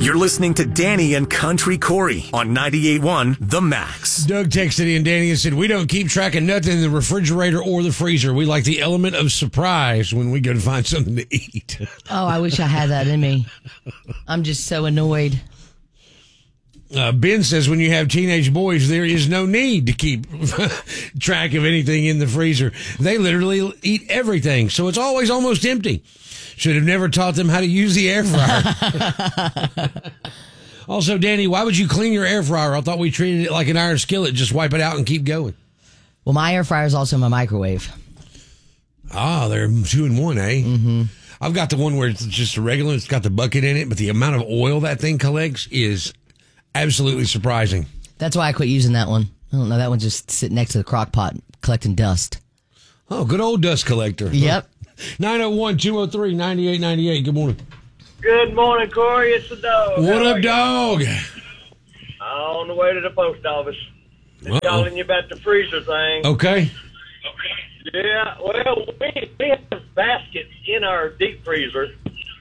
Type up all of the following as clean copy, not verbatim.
You're listening to Danny and Country Corey on 98.1 The Max. Doug texted in, Danny, and said, we don't keep track of nothing in the refrigerator or the freezer. We like the element of surprise when we go to find something to eat. Oh, I wish I had that in me. I'm just so annoyed. Ben says when you have teenage boys, there is no need to keep track of anything in the freezer. They literally eat everything, so it's always almost empty. Should have never taught them how to use the air fryer. Also, Danny, why would you clean your air fryer? I thought we treated it like an iron skillet. Just wipe it out and keep going. Well, my air fryer is also my microwave. Ah, they're 2-in-1, eh? Mm-hmm. I've got the one where it's just a regular. It's got the bucket in it, but the amount of oil that thing collects is absolutely surprising. That's why I quit using that one. I don't know. That one's just sitting next to the crock pot collecting dust. Oh, good old dust collector. Yep. 901-203-9898. Good morning. Good morning, Corey. It's the dog. What up, dog? On the way to the post office. Just calling you about the freezer thing. Okay. Yeah, well, we have baskets in our deep freezer.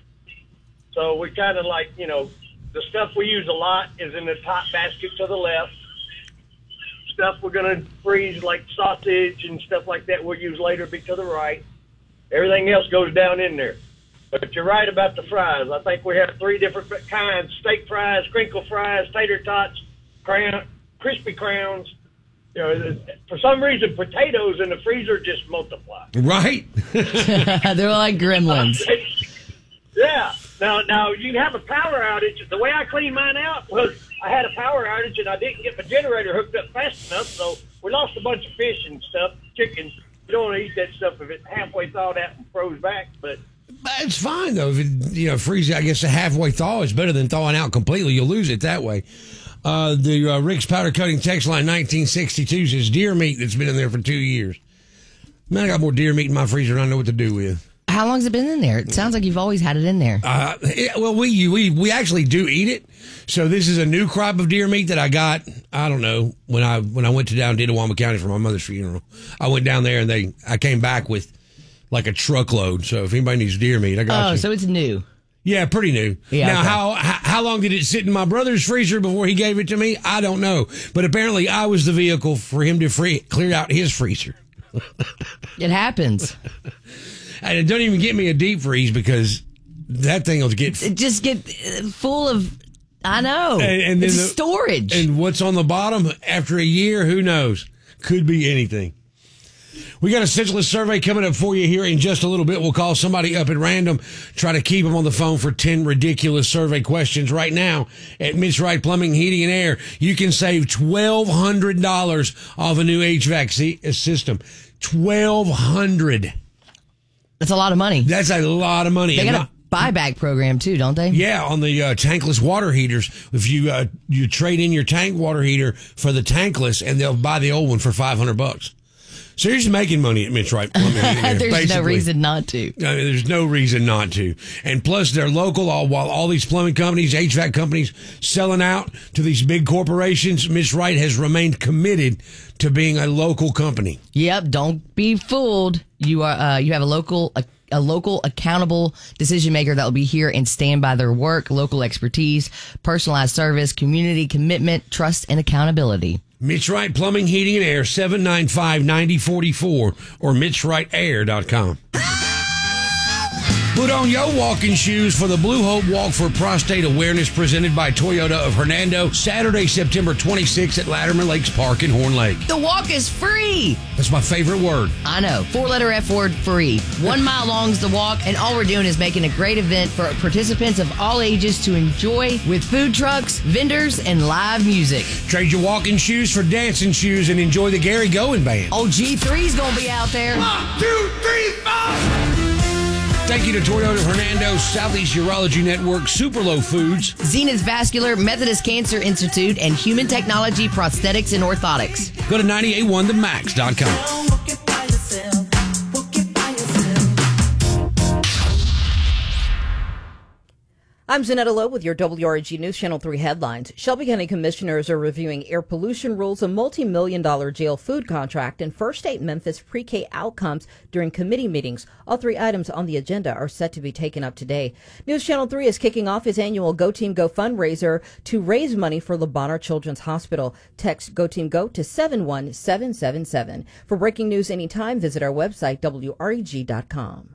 So we kind of like, the stuff we use a lot is in the top basket to the left. Stuff we're going to freeze like sausage and stuff like that we'll use later be to the right. Everything else goes down in there. But you're right about the fries. I think we have 3 different kinds: steak fries, crinkle fries, tater tots, crispy crowns. For some reason, potatoes in the freezer just multiply. Right? They're like gremlins. Yeah. Now you have a power outage. The way I cleaned mine out was I had a power outage and I didn't get my generator hooked up fast enough, so we lost a bunch of fish and stuff, chicken. You don't want to eat that stuff if it's halfway thawed out and froze back, but it's fine, though. If it, freezing, I guess a halfway thaw is better than thawing out completely. You'll lose it that way. The Rick's Powder Coating text line 1962 says deer meat that's been in there for 2 years. Man, I got more deer meat in my freezer than I know what to do with. How long's it been in there? It sounds like you've always had it in there. Well, we actually do eat it. So this is a new crop of deer meat that I got. I don't know when I went to down to Itawamba County for my mother's funeral. I went down there and I came back with like a truckload. So if anybody needs deer meat, I got you. Oh, so it's new. Yeah, pretty new. Yeah, now, okay. how long did it sit in my brother's freezer before he gave it to me? I don't know. But apparently I was the vehicle for him to clear out his freezer. It happens. And don't even get me a deep freeze because that thing will get full of, I know. And then it's storage. And what's on the bottom after a year, who knows? Could be anything. We got a senseless survey coming up for you here in just a little bit. We'll call somebody up at random, try to keep them on the phone for 10 ridiculous survey questions. Right now at Mitch Wright Plumbing, Heating, and Air, you can save $1,200 off a new HVAC system. $1,200. That's a lot of money. That's a lot of money. They got a buyback program too, don't they? Yeah, on the tankless water heaters. If you trade in your tank water heater for the tankless, and they'll buy the old one for $500. So you're just making money at Mitch Wright Plumbing. There's no reason not to. There's no reason not to. And plus, they're local. While all these plumbing companies, HVAC companies, selling out to these big corporations, Mitch Wright has remained committed to being a local company. Yep. Don't be fooled. You have a local accountable decision maker that will be here and stand by their work, local expertise, personalized service, community commitment, trust, and accountability. Mitch Wright Plumbing, Heating, and Air, 795-9044 or MitchWrightAir.com. Put on your walking shoes for the Blue Hope Walk for Prostate Awareness presented by Toyota of Hernando, Saturday, September 26th at Latimer Lakes Park in Horn Lake. The walk is free. That's my favorite word. I know. 4-letter F word, free. 1 mile long is the walk, and all we're doing is making a great event for participants of all ages to enjoy with food trucks, vendors, and live music. Trade your walking shoes for dancing shoes and enjoy the Gary Goin Band. Oh, G3's going to be out there. 1, 2, 3, 4. Thank you to Toyota of Hernando, Southeast Urology Network, Superlow Foods, Zenith Vascular, Methodist Cancer Institute, and Human Technology Prosthetics and Orthotics. Go to 981themax.com. I'm Zanetta Lowe with your WREG News Channel 3 headlines. Shelby County commissioners are reviewing air pollution rules, a multi-million-dollar jail food contract, and First State Memphis pre-K outcomes during committee meetings. All three items on the agenda are set to be taken up today. News Channel 3 is kicking off its annual Go Team Go fundraiser to raise money for Le Bonheur Children's Hospital. Text Go Team Go to 71777. For breaking news anytime, visit our website, WREG.com.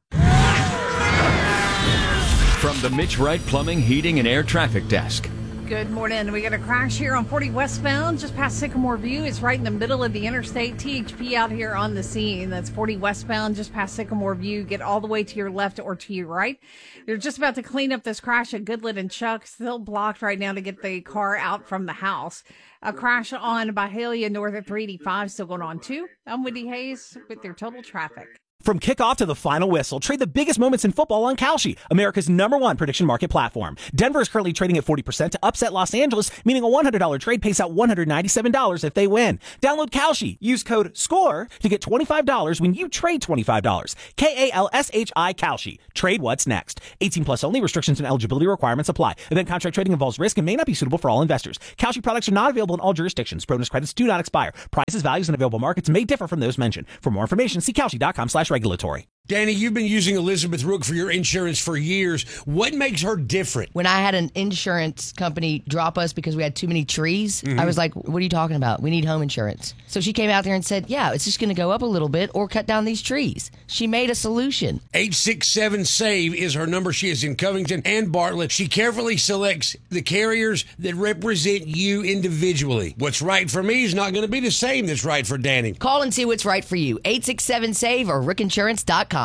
From the Mitch Wright Plumbing, Heating, and Air Traffic Desk. Good morning. We got a crash here on 40 westbound, just past Sycamore View. It's right in the middle of the interstate. THP out here on the scene. That's 40 westbound, just past Sycamore View. Get all the way to your left or to your right. They're just about to clean up this crash at Goodland and Chuck. Still blocked right now to get the car out from the house. A crash on Byhalia north of 385 still going on too. I'm Wendy Hayes with your total traffic. From kickoff to the final whistle, trade the biggest moments in football on Kalshi, America's #1 prediction market platform. Denver is currently trading at 40% to upset Los Angeles, meaning a $100 trade pays out $197 if they win. Download Kalshi. Use code SCORE to get $25 when you trade $25. KALSHI Kalshi. Trade what's next. 18 plus only. Restrictions and eligibility requirements apply. Event contract trading involves risk and may not be suitable for all investors. Kalshi products are not available in all jurisdictions. Bonus credits do not expire. Prices, values, and available markets may differ from those mentioned. For more information, see Kalshi.com/regulatory. Danny, you've been using Elizabeth Rook for your insurance for years. What makes her different? When I had an insurance company drop us because we had too many trees, I was like, what are you talking about? We need home insurance. So she came out there and said, yeah, it's just going to go up a little bit or cut down these trees. She made a solution. 867-SAVE is her number. She is in Covington and Bartlett. She carefully selects the carriers that represent you individually. What's right for me is not going to be the same that's right for Danny. Call and see what's right for you. 867-SAVE or rickinsurance.com.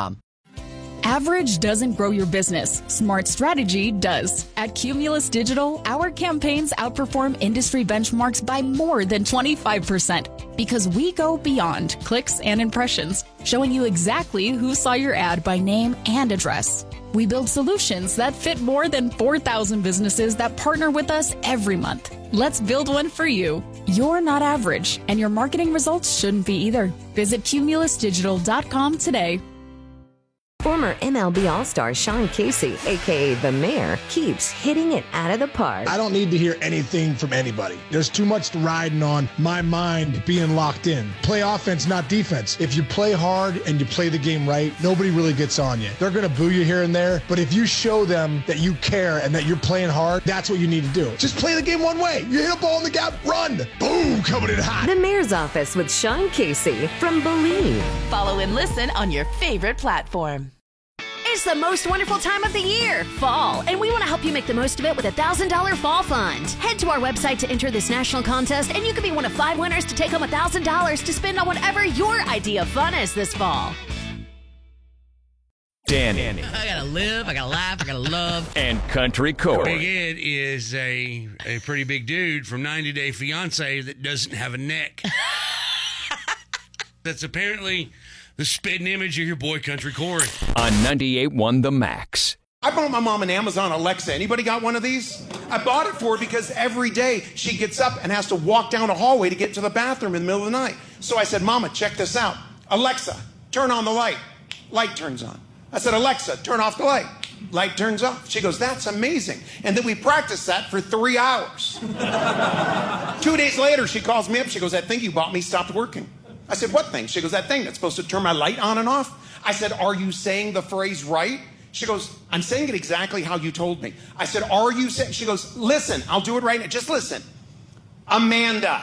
Average doesn't grow your business. Smart strategy does. At Cumulus Digital, our campaigns outperform industry benchmarks by more than 25% because we go beyond clicks and impressions, showing you exactly who saw your ad by name and address. We build solutions that fit more than 4,000 businesses that partner with us every month. Let's build one for you. You're not average, and your marketing results shouldn't be either. Visit cumulusdigital.com today. Former MLB All-Star Sean Casey, a.k.a. The Mayor, keeps hitting it out of the park. I don't need to hear anything from anybody. There's too much riding on my mind being locked in. Play offense, not defense. If you play hard and you play the game right, nobody really gets on you. They're going to boo you here and there, but if you show them that you care and that you're playing hard, that's what you need to do. Just play the game one way. You hit a ball in the gap, run. Boom, coming in hot. The Mayor's Office with Sean Casey from Believe. Follow and listen on your favorite platform. It's the most wonderful time of the year, fall, and we want to help you make the most of it with a $1,000 fall fund. Head to our website to enter this national contest, and you could be one of 5 winners to take home $1,000 to spend on whatever your idea of fun is this fall. Danny. I gotta live, I gotta laugh, I gotta love. And Country Corey. Big Ed is a pretty big dude from 90 Day Fiancé that doesn't have a neck. That's apparently the spitting image of your boy Country Corey. On 98.1 The Max. I bought my mom an Amazon Alexa. Anybody got one of these? I bought it for her because every day she gets up and has to walk down a hallway to get to the bathroom in the middle of the night. So I said, Mama, check this out. Alexa, turn on the light. Light turns on. I said, Alexa, turn off the light. Light turns off. She goes, that's amazing. And then we practiced that for 3 hours. 2 days later, she calls me up. She goes, that thing you bought me stopped working. I said, what thing? She goes, that thing that's supposed to turn my light on and off. I said, are you saying the phrase right? She goes, I'm saying it exactly how you told me. I said, are you saying? She goes, listen, I'll do it right now. Just listen. Amanda.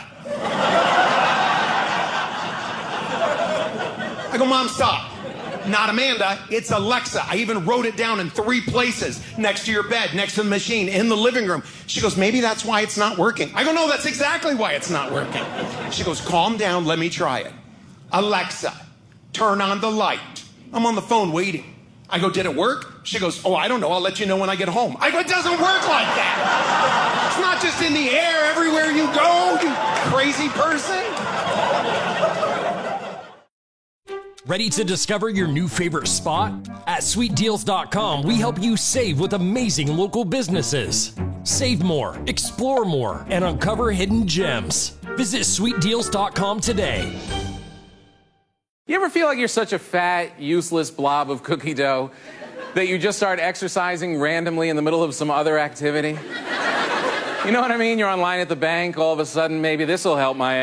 I go, Mom, stop. Not Amanda, it's Alexa. I even wrote it down in 3 places, next to your bed, next to the machine, in the living room. She goes, maybe that's why it's not working. I go, no, that's exactly why it's not working. She goes, calm down, let me try it. Alexa, turn on the light. I'm on the phone waiting. I go, did it work? She goes, oh, I don't know, I'll let you know when I get home. I go, it doesn't work like that. It's not just in the air everywhere you go, you crazy person. Ready to discover your new favorite spot? At SweetDeals.com, we help you save with amazing local businesses. Save more, explore more, and uncover hidden gems. Visit SweetDeals.com today. You ever feel like you're such a fat, useless blob of cookie dough? that you just start exercising randomly in the middle of some other activity? You know what I mean? You're online at the bank, all of a sudden, maybe this will help my ass.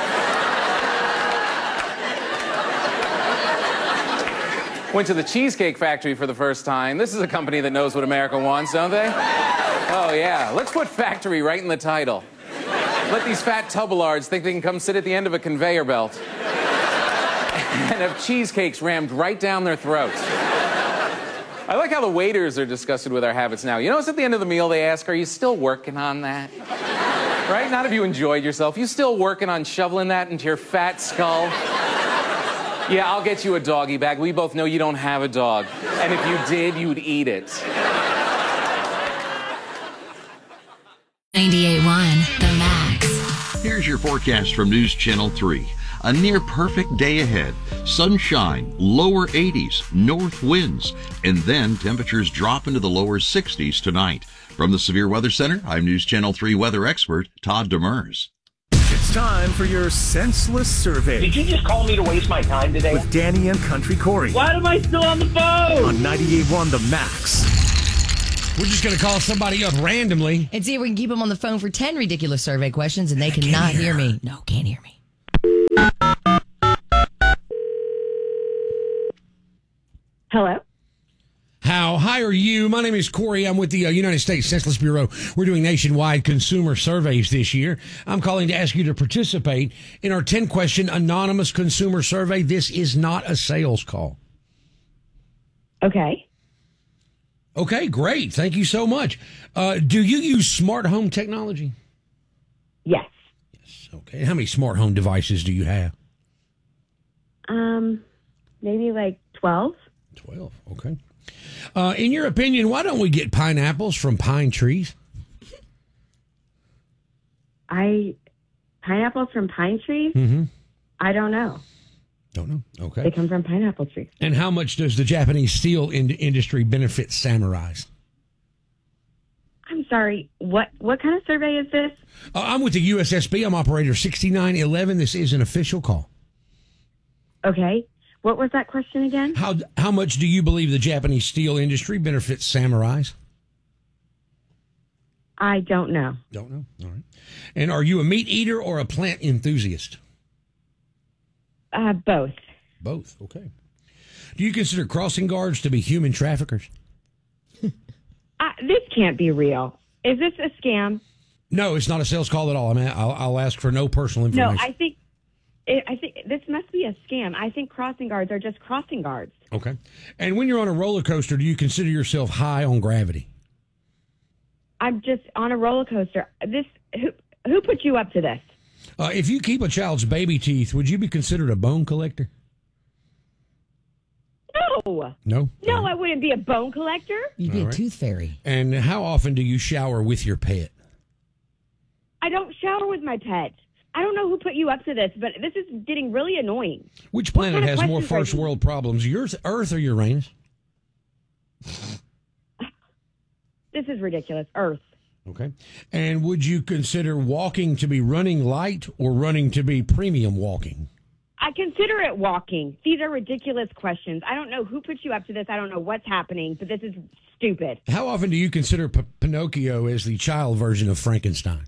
Went to the Cheesecake Factory for the first time. This is a company that knows what America wants, don't they? Oh, yeah. Let's put factory right in the title. Let these fat tubelards think they can come sit at the end of a conveyor belt and have cheesecakes rammed right down their throats. I like how the waiters are disgusted with our habits now. You notice at the end of the meal they ask, are you still working on that? Right? Not if you enjoyed yourself. You still working on shoveling that into your fat skull? Yeah, I'll get you a doggy bag. We both know you don't have a dog. And if you did, you'd eat it. 98.1 The Max. Here's your forecast from News Channel 3. A near perfect day ahead. Sunshine, lower 80s, north winds, and then temperatures drop into the lower 60s tonight. From the Severe Weather Center, I'm News Channel 3 weather expert Todd Demers. It's time for your senseless survey. Did you just call me to waste my time today? With Danny and Country Corey. Why am I still on the phone? On 98.1 The Max. We're just going to call somebody up randomly. And see if we can keep them on the phone for 10 ridiculous survey questions, and they cannot hear me. No, can't hear me. Hello? How high are you? My name is Corey. I'm with the United States Census Bureau. We're doing nationwide consumer surveys this year. I'm calling to ask you to participate in our 10-question anonymous consumer survey. This is not a sales call. Okay. Okay, great. Thank you so much. Do you use smart home technology? Yes. Yes. Okay. How many smart home devices do you have? Maybe like 12. 12. Okay. In your opinion, why don't we get pineapples from pine trees? Pineapples from pine trees? Mm-hmm. I don't know. Don't know. Okay. They come from pineapple trees. And how much does the Japanese steel industry benefit samurais? I'm sorry. What kind of survey is this? I'm with the USSB. I'm operator 6911. This is an official call. Okay. What was that question again? How much do you believe the Japanese steel industry benefits samurais? I don't know. Don't know. All right. And are you a meat eater or a plant enthusiast? Both. Both. Okay. Do you consider crossing guards to be human traffickers? This can't be real. Is this a scam? No, it's not a sales call at all. I'll ask for no personal information. No, I think this must be a scam. I think crossing guards are just crossing guards. Okay. And when you're on a roller coaster, do you consider yourself high on gravity? I'm just on a roller coaster. Who put you up to this? If you keep a child's baby teeth, would you be considered a bone collector? No. No? No, I wouldn't be a bone collector. You'd be a tooth fairy. And how often do you shower with your pet? I don't shower with my pet. I don't know who put you up to this, but this is getting really annoying. Which planet has more first world problems, Earth or Uranus? This is ridiculous. Earth. Okay. And would you consider walking to be running light or running to be premium walking? I consider it walking. These are ridiculous questions. I don't know who put you up to this. I don't know what's happening, but this is stupid. How often do you consider Pinocchio as the child version of Frankenstein?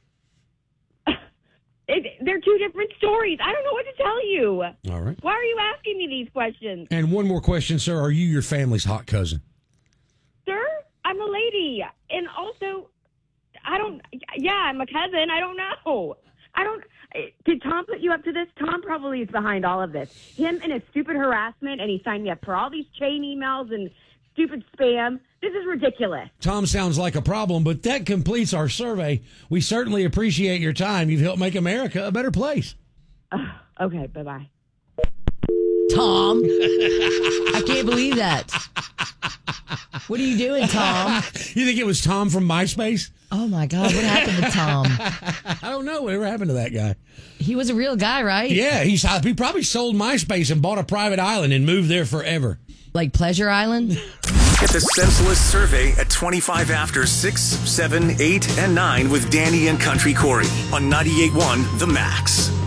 They're two different stories. I don't know what to tell you. All right. Why are you asking me these questions? And one more question, sir. Are you your family's hot cousin? Sir, I'm a lady. And also, I'm a cousin. I don't know. Did Tom put you up to this? Tom probably is behind all of this. Him and his stupid harassment, and he signed me up for all these chain emails and stupid spam. This is ridiculous. Tom sounds like a problem, but that completes our survey. We certainly appreciate your time. You've helped make America a better place. Okay, bye-bye. Tom. I can't believe that. What are you doing, Tom? You think it was Tom from MySpace? Oh, my God. What happened to Tom? I don't know. Whatever happened to that guy? He was a real guy, right? Yeah. He probably sold MySpace and bought a private island and moved there forever. Like Pleasure Island? Get the Senseless Survey at 25 after 6, 7, 8, and 9 with Danny and Country Corey on 98.1 The Max.